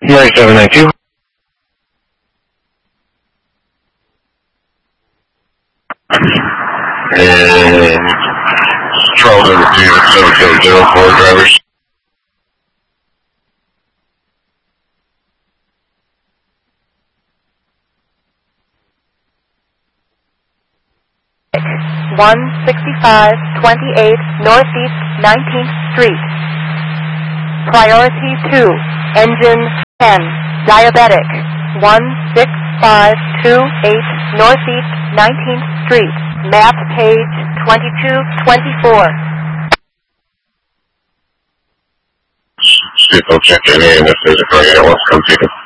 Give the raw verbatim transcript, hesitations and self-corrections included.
nine seven nine two. And Charles number two, seven seven zero, four drivers. one sixty-five twenty-eight Northeast nineteenth Street. Priority two, engine ten, diabetic, one six five two eight Northeast nineteenth Street, map page twenty-two twenty-four. See if they'll check in and if there's a car that wants to come take them.